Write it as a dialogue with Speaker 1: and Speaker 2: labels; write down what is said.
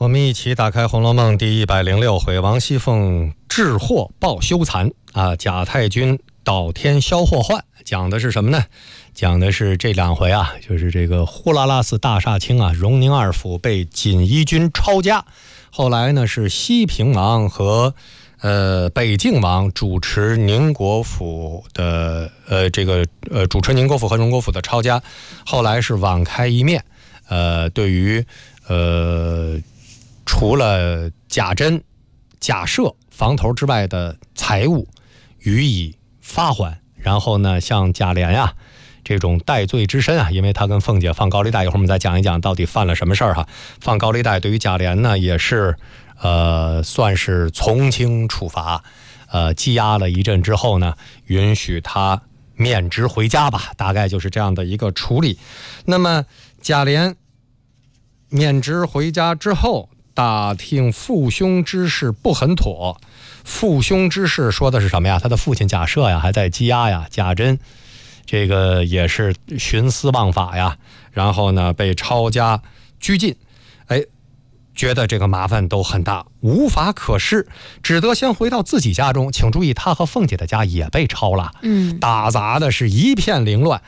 Speaker 1: 我们一起打开《红楼梦》第106回，王熙凤治祸报羞残啊，贾太君倒天消祸患。讲的是什么呢？讲的是这两回啊，就是这个呼啦啦寺大厦卿啊，荣宁二府被锦衣军抄家，后来呢是西平王和北静王主持宁国府的主持宁国府和荣国府的抄家，后来是网开一面，对于除了贾珍、贾赦房头之外的财物予以发还，然后呢，像贾琏呀这种戴罪之身啊，因为他跟凤姐放高利贷，一会儿我们再讲一讲到底犯了什么事儿哈。放高利贷对于贾琏呢也是算是从轻处罚，羁押了一阵之后呢，允许他免职回家吧，大概就是这样的一个处理。那么贾琏免职回家之后，打听父兄之事不很妥。父兄之事说的是什么呀？他的父亲贾赦呀还在羁押呀，贾珍这个也是徇私枉法呀，然后呢被抄家拘禁，觉得这个麻烦都很大，无法可施，只得先回到自己家中。请注意，他和凤姐的家也被抄了，打砸的是一片凌乱。